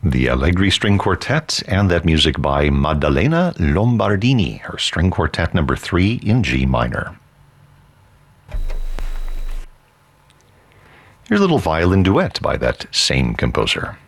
The Allegri String Quartet, and that music by Maddalena Lombardini, her String Quartet number 3 in G minor. Here's a little violin duet by that same composer.